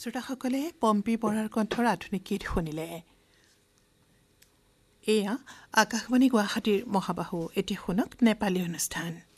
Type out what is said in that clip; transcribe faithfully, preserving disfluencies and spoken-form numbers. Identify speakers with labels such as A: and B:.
A: শ্ৰোতাসকলে পম্পী বৰাৰ কণ্ঠৰ আধুনিক গীত শুনিলে। এয়া আকাশবাণী গুৱাহাটীৰ মহাবাহু। এতিয়া শুনক নেপালী অনুষ্ঠান।